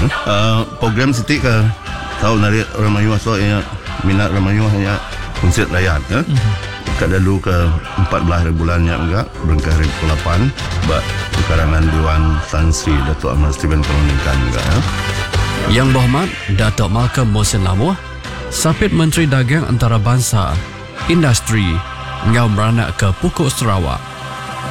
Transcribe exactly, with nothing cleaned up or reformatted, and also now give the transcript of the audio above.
Uh, program Siti ke tahu nari Ramayuah so ya minat Ramayuah ya konsert rakyat ya. Mm-hmm. Kat lalu ke empat belas hari bulannya enggak berengkah hari ke lapan bak kekarangan Dewan Tan Sri Datuk Ahmad Steven Penuningkan enggak ya. Yang Berhormat Datuk Malcolm Mohsin Lamuh, Sapit Menteri Dagang Antarabangsa, Industri, ngau beranak ke Pokok Sarawak.